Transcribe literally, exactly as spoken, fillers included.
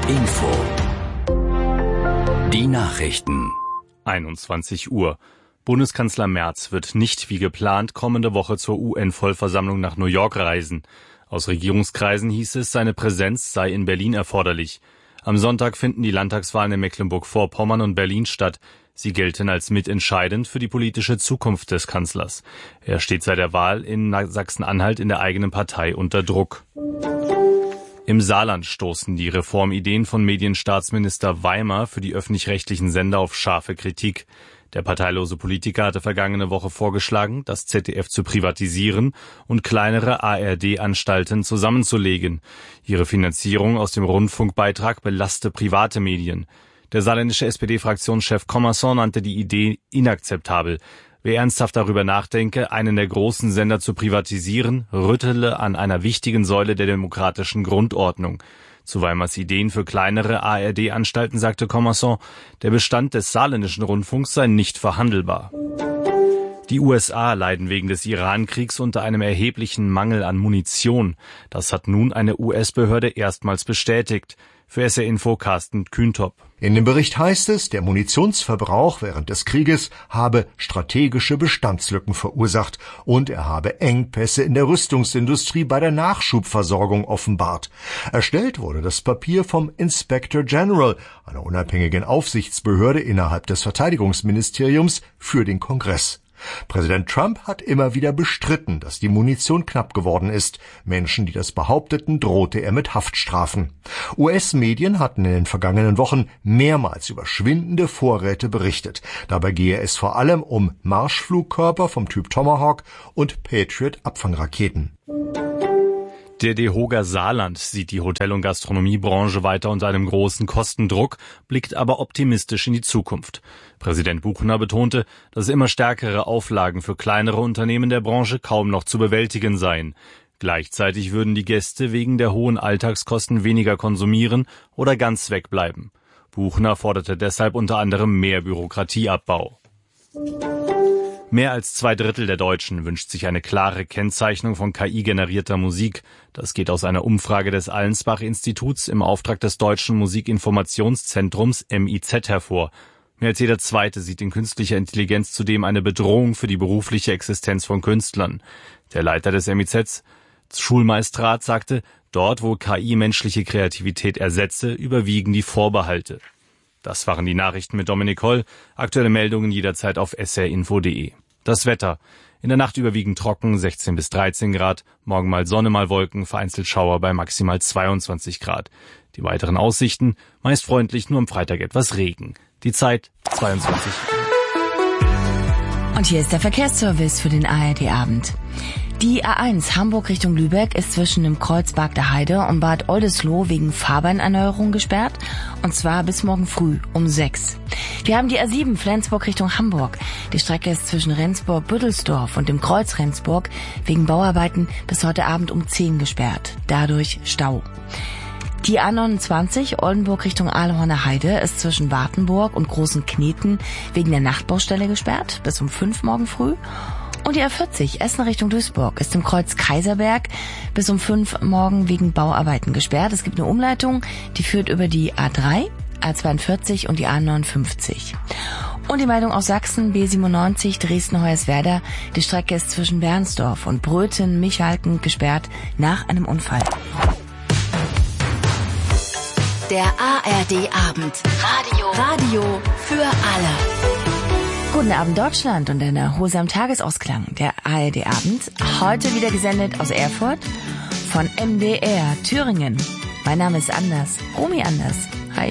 Info. Die Nachrichten. einundzwanzig Uhr. Bundeskanzler Merz wird nicht wie geplant kommende Woche zur U N-Vollversammlung nach New York reisen. Aus Regierungskreisen hieß es, seine Präsenz sei in Berlin erforderlich. Am Sonntag finden die Landtagswahlen in Mecklenburg-Vorpommern und Berlin statt. Sie gelten als mitentscheidend für die politische Zukunft des Kanzlers. Er steht seit der Wahl in Sachsen-Anhalt in der eigenen Partei unter Druck. Im Saarland stoßen die Reformideen von Medienstaatsminister Weimer für die öffentlich-rechtlichen Sender auf scharfe Kritik. Der parteilose Politiker hatte vergangene Woche vorgeschlagen, das Z D F zu privatisieren und kleinere A R D-Anstalten zusammenzulegen. Ihre Finanzierung aus dem Rundfunkbeitrag belaste private Medien. Der saarländische S P D-Fraktionschef Commerson nannte die Idee inakzeptabel. Wer ernsthaft darüber nachdenke, einen der großen Sender zu privatisieren, rüttele an einer wichtigen Säule der demokratischen Grundordnung. Zu Weimars Ideen für kleinere A R D-Anstalten sagte Commerson, der Bestand des saarländischen Rundfunks sei nicht verhandelbar. Die U S A leiden wegen des Iran-Kriegs unter einem erheblichen Mangel an Munition. Das hat nun eine U S-Behörde erstmals bestätigt. Für S R Info Carsten Kühntop. In dem Bericht heißt es, der Munitionsverbrauch während des Krieges habe strategische Bestandslücken verursacht und er habe Engpässe in der Rüstungsindustrie bei der Nachschubversorgung offenbart. Erstellt wurde das Papier vom Inspector General, einer unabhängigen Aufsichtsbehörde innerhalb des Verteidigungsministeriums, für den Kongress. Präsident Trump hat immer wieder bestritten, dass die Munition knapp geworden ist. Menschen, die das behaupteten, drohte er mit Haftstrafen. U S-Medien hatten in den vergangenen Wochen mehrmals über schwindende Vorräte berichtet. Dabei gehe es vor allem um Marschflugkörper vom Typ Tomahawk und Patriot-Abfangraketen. Der DEHOGA Saarland sieht die Hotel- und Gastronomiebranche weiter unter einem großen Kostendruck, blickt aber optimistisch in die Zukunft. Präsident Buchner betonte, dass immer stärkere Auflagen für kleinere Unternehmen der Branche kaum noch zu bewältigen seien. Gleichzeitig würden die Gäste wegen der hohen Alltagskosten weniger konsumieren oder ganz wegbleiben. Buchner forderte deshalb unter anderem mehr Bürokratieabbau. Mehr als zwei Drittel der Deutschen wünscht sich eine klare Kennzeichnung von K I-generierter Musik. Das geht aus einer Umfrage des Allensbach-Instituts im Auftrag des Deutschen Musikinformationszentrums M I Z hervor. Mehr als jeder Zweite sieht in künstlicher Intelligenz zudem eine Bedrohung für die berufliche Existenz von Künstlern. Der Leiter des M I Z, Schulmeistrat, sagte, dort, wo K I menschliche Kreativität ersetze, überwiegen die Vorbehalte. Das waren die Nachrichten mit Dominik Holl. Aktuelle Meldungen jederzeit auf s r info punkt d e. Das Wetter. In der Nacht überwiegend trocken, sechzehn bis dreizehn Grad. Morgen mal Sonne, mal Wolken, vereinzelt Schauer bei maximal zweiundzwanzig Grad. Die weiteren Aussichten, meist freundlich, nur am Freitag etwas Regen. Die Zeit zweiundzwanzig. Und hier ist der Verkehrsservice für den A R D-Abend. Die A eins Hamburg Richtung Lübeck ist zwischen dem Kreuzberg der Heide und Bad Oldesloe wegen Fahrbahnerneuerung gesperrt, und zwar bis morgen früh um sechs. Wir haben die A sieben Flensburg Richtung Hamburg. Die Strecke ist zwischen Rendsburg-Büttelsdorf und dem Kreuz Rendsburg wegen Bauarbeiten bis heute Abend um zehn gesperrt. Dadurch Stau. Die A neunundzwanzig Oldenburg Richtung Ahlhorner Heide ist zwischen Wartenburg und Großen Kneten wegen der Nachtbaustelle gesperrt bis um fünf morgen früh. Und die A vierzig Essen Richtung Duisburg ist im Kreuz Kaiserberg bis um fünf morgen wegen Bauarbeiten gesperrt. Es gibt eine Umleitung, die führt über die A drei, A zweiundvierzig und die A neunundfünfzig. Und die Meldung aus Sachsen, B siebenundneunzig Dresden-Hoyerswerda. Die Strecke ist zwischen Bernsdorf und Bröthen-Michalken gesperrt nach einem Unfall. Der A R D-Abend. Radio. Radio für alle. Guten Abend Deutschland und eine Hose am Tagesausklang. Der A R D-Abend, heute wieder gesendet aus Erfurt von M D R Thüringen. Mein Name ist Anders, Romy Anders.